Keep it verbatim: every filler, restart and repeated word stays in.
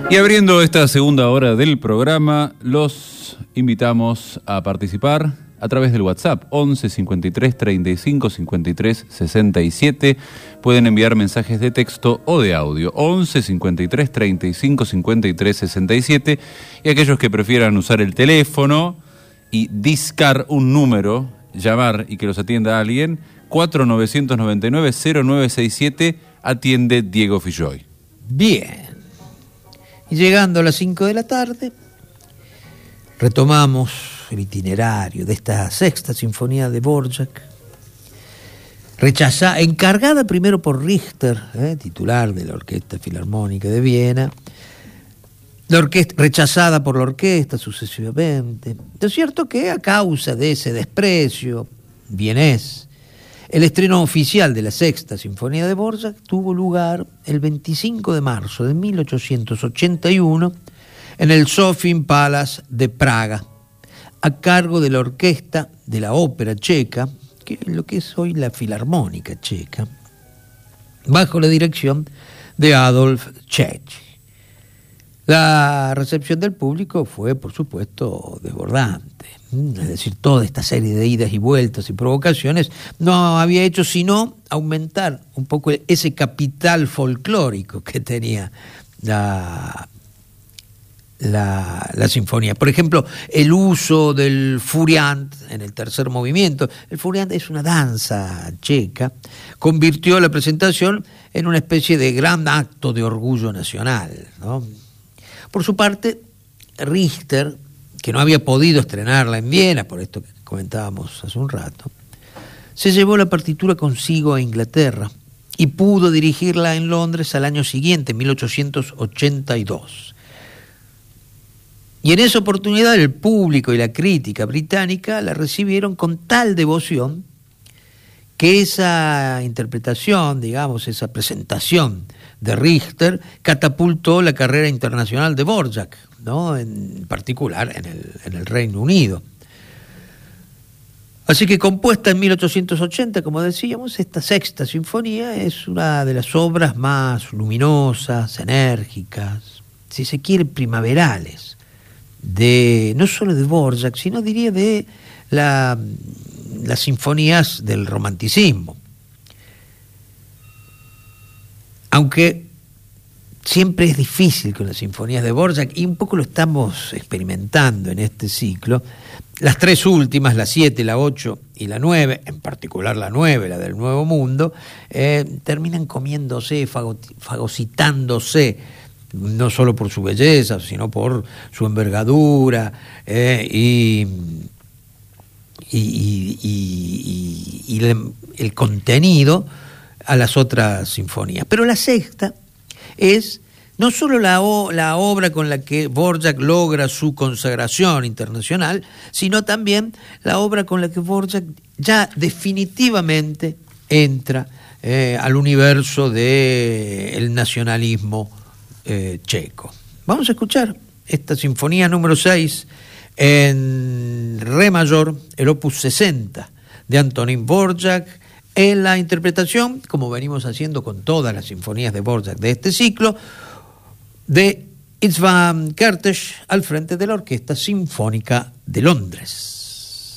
Y abriendo esta segunda hora del programa, los invitamos a participar a través del WhatsApp once cincuenta y tres treinta y cinco cincuenta y tres sesenta y siete. Pueden enviar mensajes de texto o de audio once cincuenta y tres treinta y cinco cincuenta y tres sesenta y siete. Y aquellos que prefieran usar el teléfono y discar un número, llamar y que los atienda alguien, cuatro nueve nueve nueve cero nueve seis siete, atiende Diego Filloy. Bien. Y llegando a las cinco de la tarde, retomamos el itinerario de esta sexta sinfonía de Dvorak, rechazada, encargada primero por Richter, eh, titular de la Orquesta Filarmónica de Viena, la orquesta, rechazada por la orquesta sucesivamente. Es cierto que a causa de ese desprecio vienés, el estreno oficial de la sexta sinfonía de Dvorak tuvo lugar el veinticinco de marzo de mil ochocientos ochenta y uno en el Sofín Palace de Praga, a cargo de la orquesta de la ópera checa, que es lo que es hoy la Filarmónica Checa, bajo la dirección de Adolf Čech. La recepción del público fue, por supuesto, desbordante. Es decir, toda esta serie de idas y vueltas y provocaciones no había hecho sino aumentar un poco ese capital folclórico que tenía la, la, la sinfonía. Por ejemplo, el uso del furiant en el tercer movimiento. El furiant es una danza checa, convirtió la presentación en una especie de gran acto de orgullo nacional, ¿no? Por su parte, Richter, que no había podido estrenarla en Viena, por esto que comentábamos hace un rato, se llevó la partitura consigo a Inglaterra y pudo dirigirla en Londres al año siguiente, mil ochocientos ochenta y dos. Y en esa oportunidad el público y la crítica británica la recibieron con tal devoción que esa interpretación, digamos, esa presentación de Richter catapultó la carrera internacional de Dvorak, ¿no? En particular en el, en el Reino Unido. Así que, compuesta en mil ochocientos ochenta, como decíamos, esta sexta sinfonía es una de las obras más luminosas, enérgicas, si se quiere, primaverales, de no solo de Dvorak, sino diría de la, las sinfonías del romanticismo. Aunque siempre es difícil con las sinfonías de Dvorak, y un poco lo estamos experimentando en este ciclo, las tres últimas, la siete, la ocho y la nueve, en particular la nueve, la del Nuevo Mundo, eh, terminan comiéndose, fagocitándose, no solo por su belleza, sino por su envergadura eh, y, y, y, y, y el, el contenido a las otras sinfonías. Pero la sexta es no solo la, o, la obra con la que Dvorak logra su consagración internacional, sino también la obra con la que Dvorak ya definitivamente entra eh, al universo del nacionalismo eh, checo. Vamos a escuchar esta sinfonía número seis en re mayor, el opus sesenta de Antonín Dvorak, en la interpretación, como venimos haciendo con todas las sinfonías de Dvorak de este ciclo, de István Kertész al frente de la Orquesta Sinfónica de Londres.